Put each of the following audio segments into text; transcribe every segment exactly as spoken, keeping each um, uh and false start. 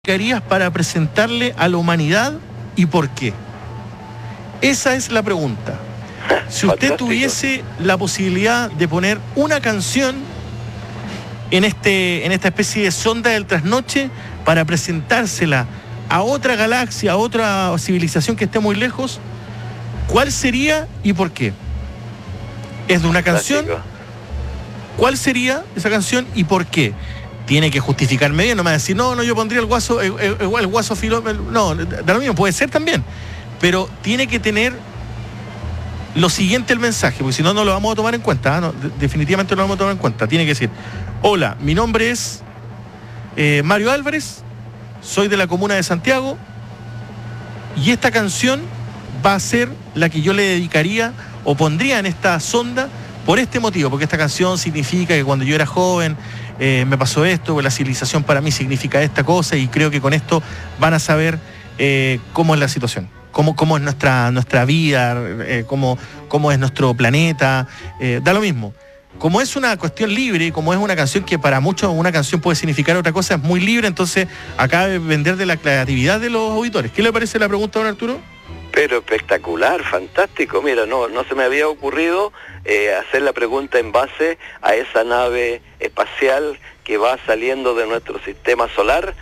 harías para presentarle a la humanidad y por qué? Esa es la pregunta. Si usted Fantástico. tuviese la posibilidad de poner una canción en, este, en esta especie de sonda del trasnoche para presentársela a otra galaxia, a otra civilización que esté muy lejos, ¿cuál sería y por qué? ¿Es de una canción? ¿Cuál sería esa canción y por qué? Tiene que justificarme bien, no me va a decir, no, no, yo pondría el guaso, el, el, el guaso filo, no, da lo mismo, puede ser también, pero tiene que tener lo siguiente el mensaje, porque si no, no lo vamos a tomar en cuenta, ¿eh? No, definitivamente no lo vamos a tomar en cuenta. Tiene que decir, hola, mi nombre es eh, Mario Álvarez, soy de la comuna de Santiago, y esta canción va a ser la que yo le dedicaría o pondría en esta sonda por este motivo, porque esta canción significa que cuando yo era joven eh, me pasó esto, la civilización para mí significa esta cosa, y creo que con esto van a saber eh, cómo es la situación, cómo, cómo es nuestra, nuestra vida, eh, cómo, cómo es nuestro planeta, eh, da lo mismo. Como es una cuestión libre, como es una canción que para muchos una canción puede significar otra cosa, es muy libre, entonces acaba de vender de la creatividad de los auditores. ¿Qué le parece la pregunta, don Arturo? Pero espectacular, fantástico. Mira, no, no se me había ocurrido eh, hacer la pregunta en base a esa nave espacial que va saliendo de nuestro sistema solar,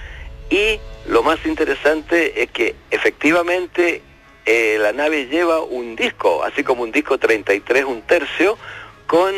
y lo más interesante es que efectivamente eh, la nave lleva un disco, así como un disco treinta y tres, un tercio, con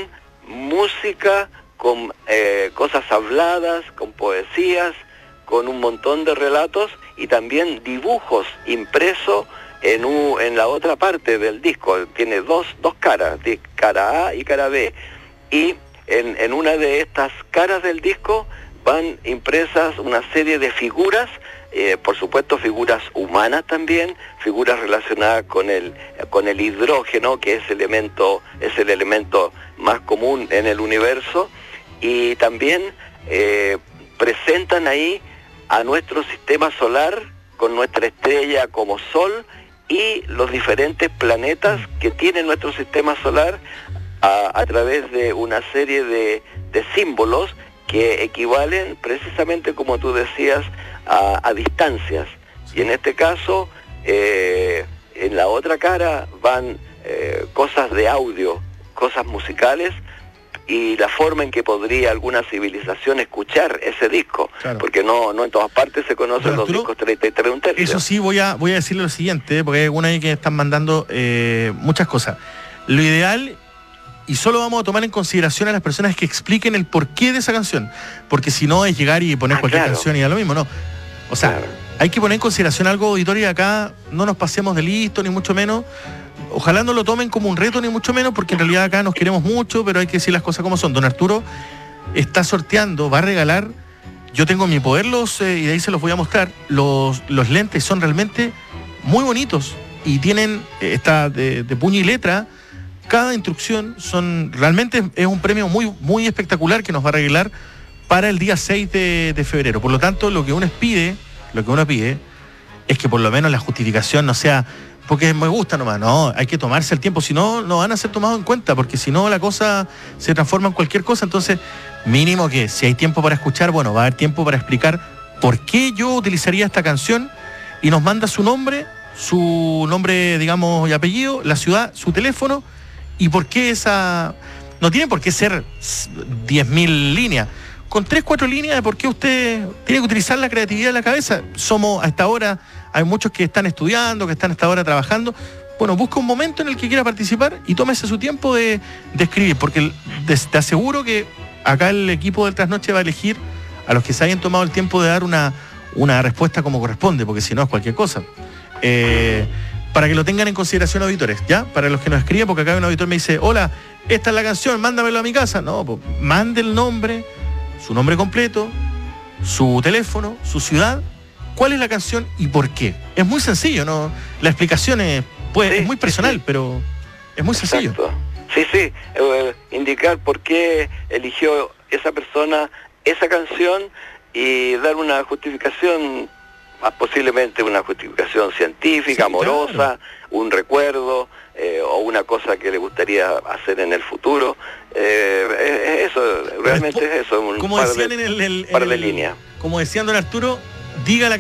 música, con eh, cosas habladas, con poesías, con un montón de relatos y también dibujos impresos en, un, en la otra parte del disco. Tiene dos, dos caras, cara A y cara B, y en, en una de estas caras del disco van impresas una serie de figuras, eh, por supuesto figuras humanas también, figuras relacionadas con el, con el hidrógeno, que es, elemento, es el elemento más común en el universo, y también eh, presentan ahí a nuestro sistema solar con nuestra estrella como Sol y los diferentes planetas que tiene nuestro sistema solar a, a través de una serie de, de símbolos que equivalen precisamente, como tú decías, a, a distancias. Y en este caso, eh, en la otra cara van eh, cosas de audio, cosas musicales, y la forma en que podría alguna civilización escuchar ese disco, claro. Porque no, no en todas partes se conocen los discos treinta y tres un tercio. Eso sí, voy a, voy a decirle lo siguiente, porque hay algunas ahí que están mandando eh, muchas cosas. Lo ideal, y solo vamos a tomar en consideración a las personas que expliquen el porqué de esa canción, porque si no es llegar y poner ah, cualquier claro. canción y da lo mismo, no. O sea, claro. hay que poner en consideración algo, auditorio, y acá no nos pasemos de listo, ni mucho menos. Ojalá no lo tomen como un reto, ni mucho menos, porque en realidad acá nos queremos mucho, pero hay que decir las cosas como son. Don Arturo está sorteando, va a regalar, yo tengo en mi poder los, eh, y de ahí se los voy a mostrar, los, los lentes son realmente muy bonitos, y tienen, eh, está de, de puño y letra, cada instrucción, son realmente es un premio muy, muy espectacular que nos va a regalar para el día seis de, de febrero. Por lo tanto, lo que uno pide, lo que uno pide, es que por lo menos la justificación no sea porque me gusta nomás, no, hay que tomarse el tiempo, si no, no van a ser tomados en cuenta, porque si no la cosa se transforma en cualquier cosa. Entonces, mínimo que si hay tiempo para escuchar, bueno, va a haber tiempo para explicar por qué yo utilizaría esta canción, y nos manda su nombre, su nombre, digamos, y apellido, la ciudad, su teléfono, y por qué esa... No tiene por qué ser diez mil líneas, con tres, cuatro líneas de por qué usted tiene que utilizar la creatividad de la cabeza. Somos, a esta hora, hay muchos que están estudiando, que están a esta hora trabajando. Bueno, busca un momento en el que quiera participar y tómese su tiempo de, de escribir, porque te aseguro que acá el equipo del Trasnoche va a elegir a los que se hayan tomado el tiempo de dar una, una respuesta como corresponde, porque si no es cualquier cosa. Eh, para que lo tengan en consideración, auditores, ¿ya? Para los que nos escriben, porque acá un auditor me dice, hola, esta es la canción, mándamelo a mi casa. No, pues mande el nombre, su nombre completo, su teléfono, su ciudad, cuál es la canción y por qué. Es muy sencillo, ¿no? La explicación es, pues, sí, es muy personal, sí, pero es muy sencillo. Exacto. Sí, sí, eh, indicar por qué eligió esa persona esa canción y dar una justificación, más posiblemente una justificación científica, sí, amorosa, claro. un recuerdo, eh, o una cosa que le gustaría hacer en el futuro. Eh, eso, realmente es eso, un como par, decían de, en el, el, par el, de líneas. Como decían, don Arturo, diga la